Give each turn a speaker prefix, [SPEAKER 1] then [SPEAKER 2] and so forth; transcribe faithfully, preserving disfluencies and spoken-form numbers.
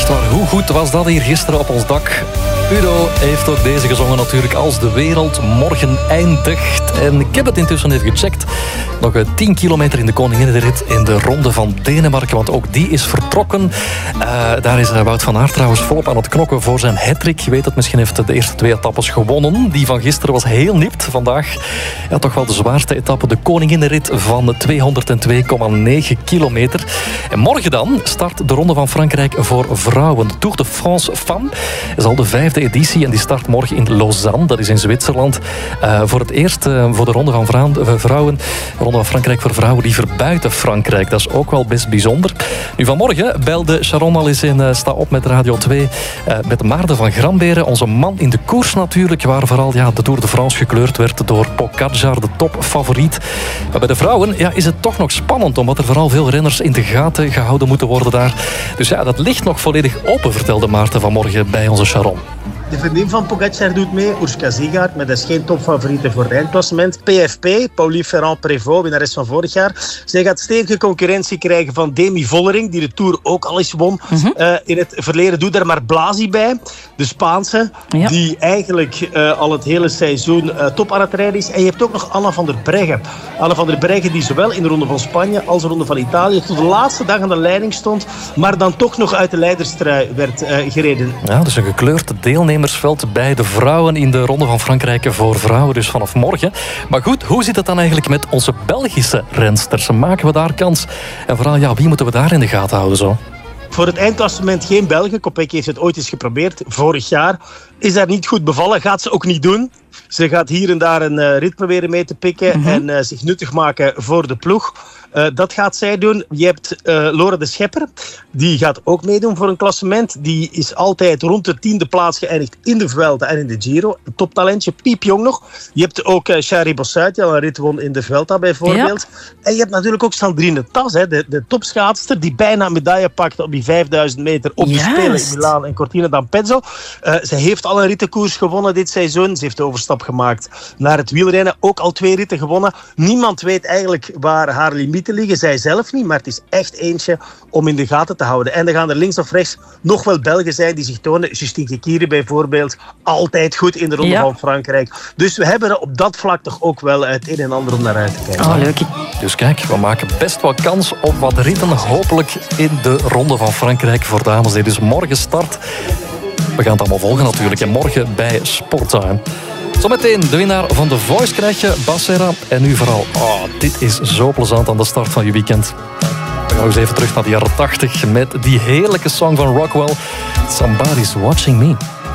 [SPEAKER 1] Echt waar, hoe goed was dat hier gisteren op ons dak? Udo heeft ook deze gezongen natuurlijk. Als de wereld morgen eindigt. En ik heb het intussen even gecheckt. Nog tien kilometer in de Koninginnenrit in de Ronde van Denemarken. Want ook die is vertrokken. Uh, daar is Wout van Aert trouwens volop aan het knokken voor zijn hattrick. Je weet het, misschien heeft hij de eerste twee etappes gewonnen. Die van gisteren was heel nipt. Vandaag ja, toch wel de zwaarste etappe. De Koninginnenrit van tweehonderdtwee komma negen kilometer. En morgen dan start de Ronde van Frankrijk voor vrouwen. De Tour de France Femmes is al de vijfde editie en die start morgen in Lausanne, dat is in Zwitserland. Uh, voor het eerst uh, voor de Ronde van Vrouwen, de Ronde van Frankrijk voor vrouwen die verbuiten Frankrijk. Dat is ook wel best bijzonder. Nu vanmorgen belde Sharon al eens in uh, Sta op met Radio twee uh, met Maarten van Gramberen, onze man in de koers natuurlijk, waar vooral ja, de Tour de France gekleurd werd door Pogačar, de topfavoriet. Maar bij de vrouwen ja, is het toch nog spannend, omdat er vooral veel renners in de gaten gehouden moeten worden daar. Dus ja, dat ligt nog volledig open, vertelde Maarten vanmorgen bij onze Sharon.
[SPEAKER 2] De vriendin van Pogačar doet mee, Urška Zigaard, maar dat is geen topfavoriete voor het eindklassement. P F P, Pauline Ferrand-Prévot, winnares van vorig jaar. Zij gaat stevige concurrentie krijgen van Demi Vollering, die de Tour ook al eens won. Uh-huh. Uh, in het verleden doet daar maar Blasi bij, de Spaanse, ja. die eigenlijk uh, al het hele seizoen uh, top aan het rijden is. En je hebt ook nog Anna van der Breggen. Anna van der Breggen die zowel in de Ronde van Spanje als de Ronde van Italië tot de laatste dag aan de leiding stond, maar dan toch nog uit de leiderstrui werd uh, gereden.
[SPEAKER 1] Ja, dus een gekleurde deelnemer bij de vrouwen in de Ronde van Frankrijk voor vrouwen, dus vanaf morgen. Maar goed, hoe zit het dan eigenlijk met onze Belgische rensters? Maken we daar kans? En vooral, ja, wie moeten we daar in de gaten houden zo?
[SPEAKER 2] Voor het eindklassement geen Belgen. Kopecky heeft het ooit eens geprobeerd, vorig jaar. Is daar niet goed bevallen, gaat ze ook niet doen. Ze gaat hier en daar een uh, rit proberen mee te pikken mm-hmm. en uh, zich nuttig maken voor de ploeg. Uh, dat gaat zij doen. Je hebt uh, Lore de Schepper. Die gaat ook meedoen voor een klassement. Die is altijd rond de tiende plaats geëindigd in de Vuelta en in de Giro. Een toptalentje, piepjong nog. Je hebt ook uh, Shari Bossuyt, die al een rit won in de Vuelta bijvoorbeeld. Ja. En je hebt natuurlijk ook Sandrine Tas, hè, de, de topschaatster, die bijna een medaille pakte op die vijfduizend meter op de Juist. Spelen in Milaan en Cortina d'Ampezzo. Uh, ze heeft al een rittenkoers gewonnen dit seizoen. Ze heeft de overstap gemaakt naar het wielrennen. Ook al twee ritten gewonnen. Niemand weet eigenlijk waar haar limieten liggen. Zij zelf niet, maar het is echt eentje om in de gaten te houden. En dan gaan er links of rechts nog wel Belgen zijn die zich tonen. Justine Kekiri bijvoorbeeld. Altijd goed in de Ronde ja. van Frankrijk. Dus we hebben op dat vlak toch ook wel het een en ander om naar uit te kijken.
[SPEAKER 3] Oh, leuk.
[SPEAKER 1] Dus kijk, we maken best wel kans op wat ritten. Hopelijk in de Ronde van Frankrijk voor dames. Die dus morgen start. We gaan het allemaal volgen natuurlijk. En morgen bij Sporttime. Zometeen de winnaar van The Voice krijg je, Bas Serra. En nu vooral, oh, dit is zo plezant aan de start van je weekend. We gaan eens even terug naar de jaren tachtig met die heerlijke song van Rockwell. Somebody's Watching Me.